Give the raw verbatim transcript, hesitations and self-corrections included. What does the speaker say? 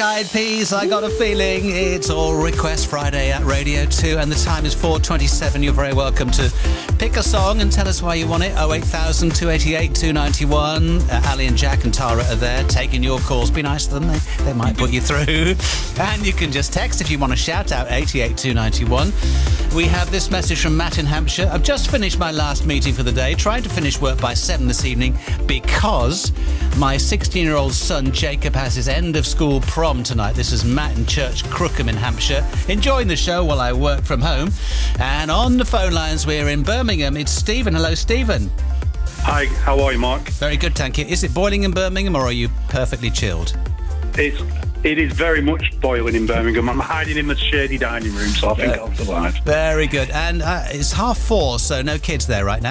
Eyed Peas, I Got a Feeling. It's All Request Friday at Radio two, and the time is four twenty-seven. You're very welcome to pick a song and tell us why you want it. oh eight thousand, two eight eight, two nine one. Uh, Ali and Jack and Tara are there taking your calls. Be nice to them, they, they might put you through. And you can just text if you want to shout out eight eight two nine one. We have this message from Matt in Hampshire. I've just finished my last meeting for the day, trying to finish work by seven this evening because my sixteen-year-old son Jacob has his end-of-school prom tonight. This is Matt in Church Crookham in Hampshire, enjoying the show while I work from home. And on the phone lines, we're in Birmingham. It's Stephen. Hello, Stephen. Hi, how are you, Mark? Very good, thank you. Is it boiling in Birmingham, or are you perfectly chilled? It's, it is very much boiling in Birmingham. I'm hiding in the shady dining room, so I think Uh, I'll survive. Very good. And uh, it's half four, so no kids there right now?